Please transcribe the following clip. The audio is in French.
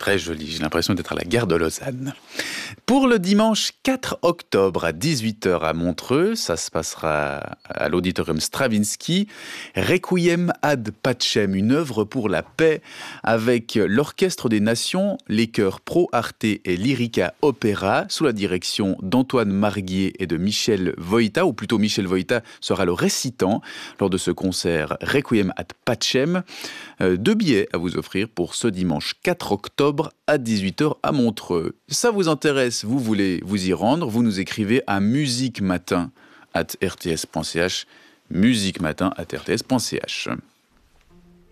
Très joli, j'ai l'impression d'être à la gare de Lausanne. Pour le dimanche 4 octobre à 18h à Montreux, ça se passera à l'auditorium Stravinsky, Requiem ad Pacem, une œuvre pour la paix avec l'Orchestre des Nations, les chœurs Pro Arte et Lyrica Opera, sous la direction d'Antoine Marguier et de Michel Voïta, ou plutôt Michel Voïta sera le récitant lors de ce concert Requiem ad Pacem. 2 billets à vous offrir pour ce dimanche 4 octobre à 18h à Montreux. Ça vous intéresse, vous voulez vous y rendre, vous nous écrivez à musiquematin@rts.ch, musiquematin@rts.ch.